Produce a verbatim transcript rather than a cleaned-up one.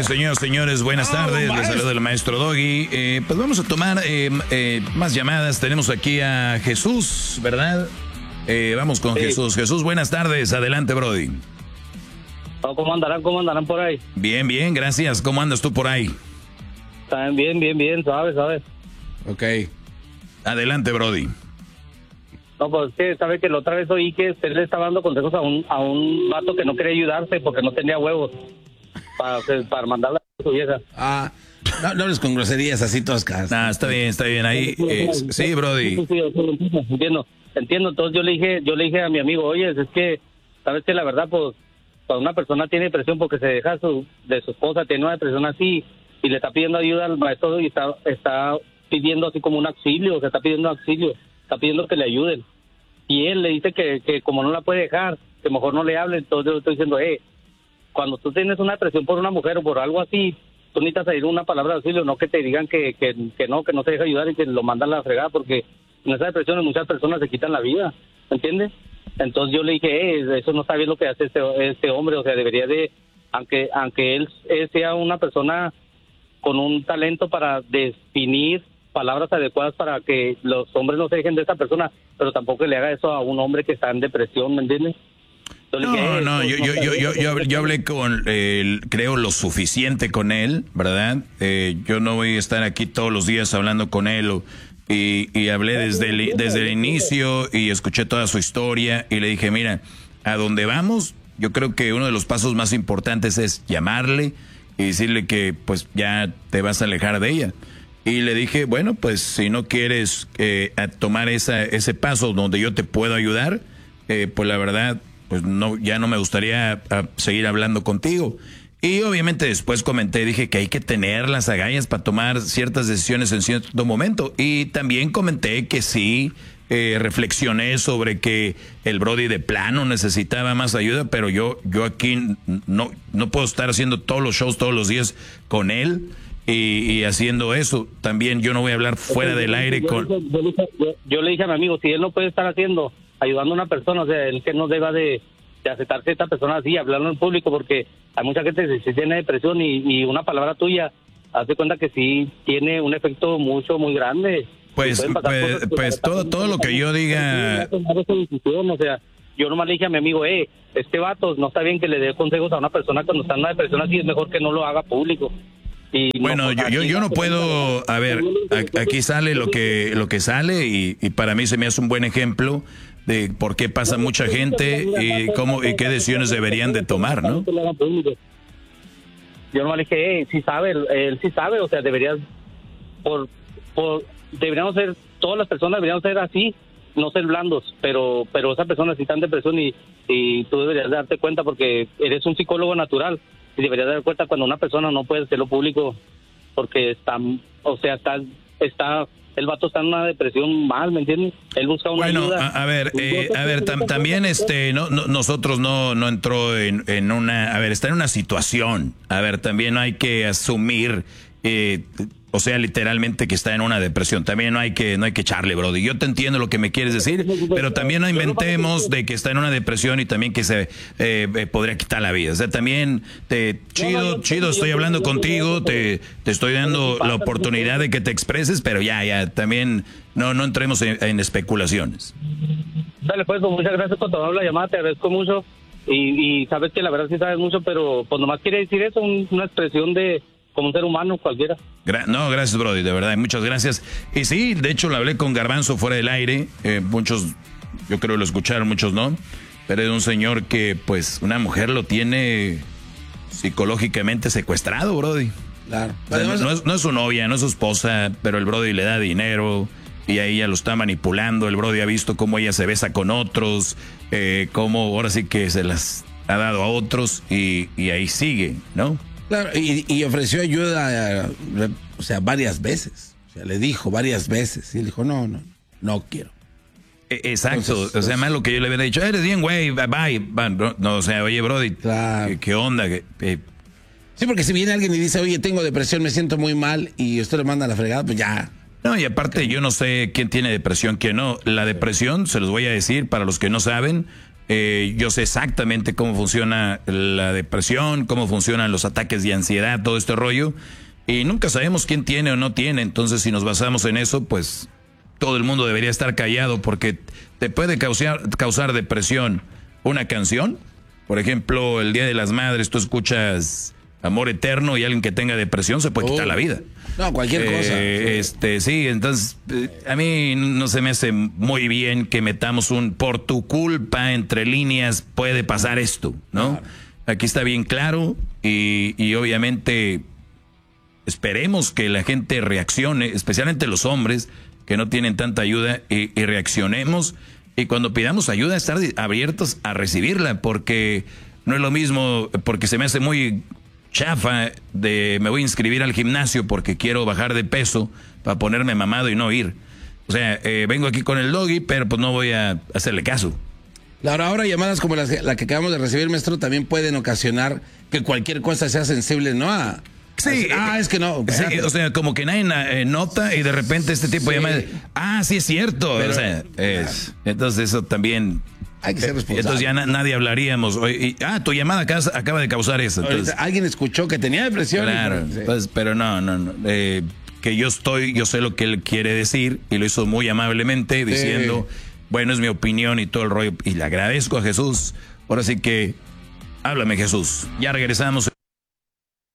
señoras, señores, buenas tardes. Les saluda el maestro Doggy. Eh, pues vamos a tomar eh, eh, más llamadas. Tenemos aquí a Jesús, ¿verdad? Eh, vamos con sí. Jesús. Jesús, buenas tardes. Adelante, Brody. ¿Cómo andarán? ¿Cómo andarán por ahí? Bien, bien, gracias. ¿Cómo andas tú por ahí? También bien, bien, bien, sabes, sabes. Ok. Adelante, Brody. No, pues que sabe que la otra vez oí que usted le estaba dando consejos a un a un vato que no quería ayudarse porque no tenía huevos para, para mandarla a su vieja. Ah, no, no hables con groserías así todas casas. Nah, está bien, está bien. Ahí, eh, sí, Brody. Sí, sí, sí, entiendo, entiendo. Entonces yo le dije, yo le dije a mi amigo, oye, es que, sabes que la verdad, pues, cuando una persona tiene depresión porque se deja su, de su esposa, tiene una depresión así, y le está pidiendo ayuda al maestro y está, está pidiendo así como un auxilio, o sea, está pidiendo auxilio, está pidiendo que le ayuden. Y él le dice que, que como no la puede dejar, que mejor no le hable. Entonces yo estoy diciendo, eh, cuando tú tienes una depresión por una mujer o por algo así, tú necesitas decir una palabra de auxilio, no que te digan que, que, que no, que no se deja ayudar y que lo mandan a la fregada, porque en esas depresiones muchas personas se quitan la vida, ¿entiendes? Entonces yo le dije, eh, eso no está bien lo que hace este, este hombre, o sea, debería de, aunque aunque él, él sea una persona con un talento para definir palabras adecuadas para que los hombres no se dejen de esa persona, pero tampoco le haga eso a un hombre que está en depresión, ¿me entiendes? No, dije, no, yo, yo, yo, yo, yo, yo hablé con, eh, creo, lo suficiente con él, ¿verdad? Eh, yo no voy a estar aquí todos los días hablando con él, o, y, y hablé desde el, desde el inicio y escuché toda su historia y le dije, mira, a dónde vamos, yo creo que uno de los pasos más importantes es llamarle y decirle que pues ya te vas a alejar de ella. Y le dije, bueno, pues si no quieres eh, a tomar esa, ese paso donde yo te puedo ayudar, eh, pues la verdad, pues no, ya no me gustaría a, seguir hablando contigo. Y obviamente después comenté, dije que hay que tener las agallas para tomar ciertas decisiones en cierto momento. Y también comenté que sí, eh, reflexioné sobre que el Brody de plano necesitaba más ayuda, pero yo, yo aquí no, no puedo estar haciendo todos los shows todos los días con él. Y, y haciendo eso, también yo no voy a hablar fuera del aire con... Yo, yo, yo, yo le dije a mi amigo, si él no puede estar haciendo, ayudando a una persona, o sea, él que no deba de, de aceptarse a esta persona así, hablarlo en público, porque hay mucha gente que sí tiene depresión y, y una palabra tuya, hace cuenta que sí tiene un efecto mucho, muy grande. Pues, pues, pues todo, todo lo que yo diga... O sea, yo nomás le dije a mi amigo, eh, este vato, no está bien que le dé consejos a una persona cuando está en una depresión así, es mejor que no lo haga público. Y bueno, no, yo, yo, yo no puedo, a ver, aquí sale lo que lo que sale y, y para mí se me hace un buen ejemplo de por qué pasa mucha gente y cómo y qué decisiones deberían de tomar, ¿no? Yo no le dije, eh, sí sabe, él, él sí sabe, o sea, deberías, por, por, deberíamos ser, todas las personas deberían ser así, no ser blandos, pero pero esa persona sí está en depresión y, y tú deberías darte cuenta porque eres un psicólogo natural. Y debería dar cuenta cuando una persona no puede hacerlo público porque está, o sea, está, está, el vato está en una depresión mal, ¿me entiendes? Él busca una bueno, ayuda. A, a ver, eh, a ver, tam, también este, no, no, nosotros no, no entró en, en una, a ver, está en una situación, a ver, también hay que asumir, eh, o sea, literalmente que está en una depresión. También no hay que no hay que echarle, Brody. Yo te entiendo lo que me quieres decir, pero también no inventemos de que está en una depresión y también que se eh, eh, podría quitar la vida. O sea, también te chido, chido, estoy hablando contigo, te, te estoy dando la oportunidad de que te expreses, pero ya, ya, también no no entremos en, en especulaciones. Dale, pues, pues, muchas gracias por tomar la llamada, te agradezco mucho y, y sabes que la verdad sí sabes mucho, pero pues nomás quiere decir eso, un, una expresión de como un ser humano cualquiera. Gra no, gracias, Brody, de verdad, muchas gracias. Y sí, de hecho, lo hablé con Garbanzo fuera del aire, eh, muchos, yo creo lo escucharon, muchos no, pero es un señor que, pues, una mujer lo tiene psicológicamente secuestrado, Brody. Claro. O sea, no, no, es, no es su novia, no es su esposa, pero el Brody le da dinero y ahí ella lo está manipulando. El Brody ha visto cómo ella se besa con otros, eh, cómo ahora sí que se las ha dado a otros y, y ahí sigue, ¿no? Claro, y, y ofreció ayuda, o sea, varias veces. O sea, le dijo varias veces. Y él dijo, no, no, no quiero. Exacto. Entonces, o sea, más lo que yo le hubiera dicho, eres bien, güey, bye, bye. No, no, o sea, oye, Brody, claro. ¿qué, qué onda? ¿Qué, eh? Sí, porque si viene alguien y dice, oye, tengo depresión, me siento muy mal, y usted le manda a la fregada, pues ya. No, y aparte, yo no sé quién tiene depresión, quién no. La depresión, se los voy a decir, para los que no saben, Eh, yo sé exactamente cómo funciona la depresión, cómo funcionan los ataques de ansiedad, todo este rollo. Y nunca sabemos quién tiene o no tiene. Entonces, si nos basamos en eso, pues todo el mundo debería estar callado, porque te puede causar, causar depresión una canción. Por ejemplo, el Día de las Madres, tú escuchas Amor Eterno y alguien que tenga depresión se puede oh. quitar la vida. No, cualquier eh, cosa. Este, sí, entonces eh, a mí no se me hace muy bien que metamos un por tu culpa entre líneas puede pasar esto, ¿no? Claro. Aquí está bien claro y, y obviamente esperemos que la gente reaccione, especialmente los hombres que no tienen tanta ayuda y, y reaccionemos. Y cuando pidamos ayuda, estar abiertos a recibirla, porque no es lo mismo, porque se me hace muy chafa de me voy a inscribir al gimnasio porque quiero bajar de peso para ponerme mamado y no ir. O sea, eh, vengo aquí con el doggy, pero pues no voy a hacerle caso. Claro, ahora llamadas como las, la que acabamos de recibir, maestro, también pueden ocasionar que cualquier cosa sea sensible, ¿no? A, Sí, ah, es que no. Sí, o sea, como que nadie eh, nota y de repente este tipo sí. de llamadas, ah, sí es cierto. Pero, o sea, es, entonces eso también hay que ser responsable. Entonces ya na, nadie hablaríamos. Y, ah, tu llamada acá, acaba de causar eso. Entonces, alguien escuchó que tenía depresión. Claro, y, sí. pues, pero no, no, no. Eh, que yo estoy, yo sé lo que él quiere decir y lo hizo muy amablemente diciendo, sí. bueno, es mi opinión y todo el rollo. Y le agradezco a Jesús. Ahora sí que, háblame Jesús. Ya regresamos.